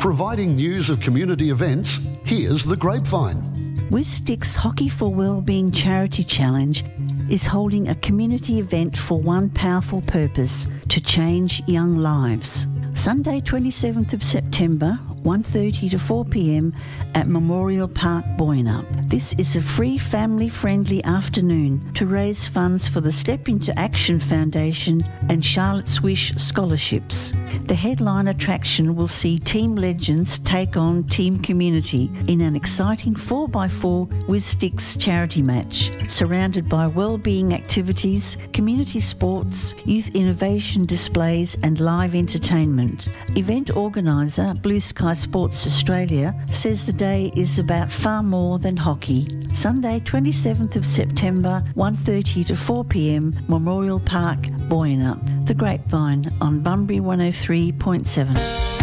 Providing news of community events, here's The Grapevine. WizSticks Hockey for Wellbeing Charity Challenge is holding a community event for one powerful purpose: to change young lives. Sunday 27th of September, 1:30 to 4 p.m. at Memorial Park, Boyanup. This is a free family-friendly afternoon to raise funds for the Step Into Action Foundation and Charlotte's Wish scholarships. The headline attraction will see team legends take on Team Community in an exciting 4x4 WizSticks charity match, surrounded by wellbeing activities, community sports, youth innovation displays and live entertainment. Event organiser Blue Sky Sports Australia says the day is about far more than hockey. Sunday 27th of September, 1:30 to 4 p.m, Memorial Park, Boyanup. The Grapevine on Bunbury 103.7.